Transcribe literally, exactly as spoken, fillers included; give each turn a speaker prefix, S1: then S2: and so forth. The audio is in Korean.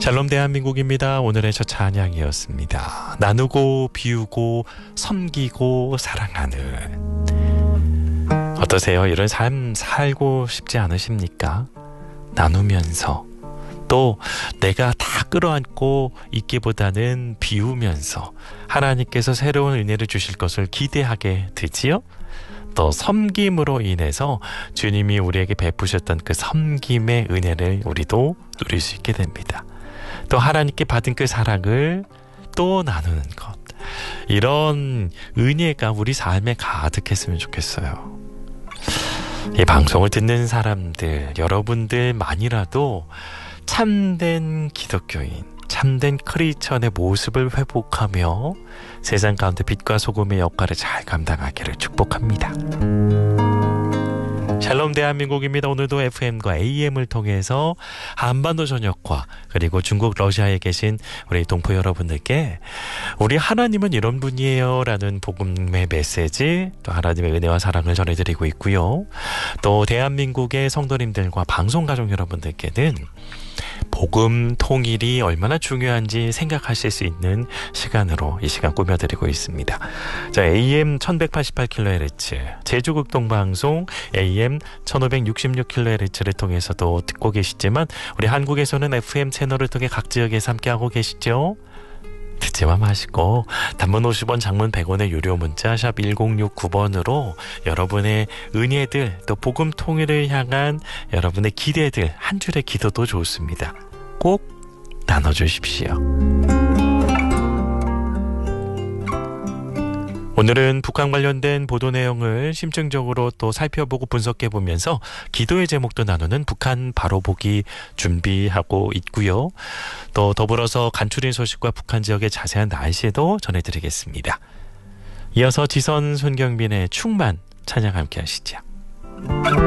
S1: 샬롬 대한민국입니다. 오늘의 첫 찬양이었습니다. 나누고 비우고 섬기고 사랑하는. 어떠세요? 이런 삶 살고 싶지 않으십니까? 나누면서 또 내가 다 끌어안고 있기보다는 비우면서 하나님께서 새로운 은혜를 주실 것을 기대하게 되지요? 또 섬김으로 인해서 주님이 우리에게 베푸셨던 그 섬김의 은혜를 우리도 누릴 수 있게 됩니다. 또 하나님께 받은 그 사랑을 또 나누는 것, 이런 은혜가 우리 삶에 가득했으면 좋겠어요. 이 방송을 듣는 사람들, 여러분들만이라도 참된 기독교인, 참된 크리스천의 모습을 회복하며 세상 가운데 빛과 소금의 역할을 잘 감당하기를 축복합니다. 샬롬 대한민국입니다. 오늘도 에프엠과 에이엠을 통해서 한반도 전역과 그리고 중국 러시아에 계신 우리 동포 여러분들께 우리 하나님은 이런 분이에요 라는 복음의 메시지, 또 하나님의 은혜와 사랑을 전해드리고 있고요. 또 대한민국의 성도님들과 방송가족 여러분들께는 복음 통일이 얼마나 중요한지 생각하실 수 있는 시간으로 이 시간 꾸며드리고 있습니다. 자, 에이엠 천백팔십팔 킬로헤르츠 제주극동방송 에이엠 천오백육십육 킬로헤르츠를 통해서도 듣고 계시지만 우리 한국에서는 에프엠 채널을 통해 각 지역에서 함께하고 계시죠? 듣지만 마시고 단문 오십 원, 장문 백 원의 유료 문자 샵 일공육구 번으로 여러분의 은혜들, 또 복음 통일을 향한 여러분의 기대들, 한 줄의 기도도 좋습니다. 꼭 나눠주십시오. 오늘은 북한 관련된 보도 내용을 심층적으로 또 살펴보고 분석해보면서 기도의 제목도 나누는 북한 바로보기 준비하고 있고요. 또 더불어서 간추린 소식과 북한 지역의 자세한 날씨도 전해드리겠습니다. 이어서 지선 손경빈의 충만 찬양 함께 하시죠.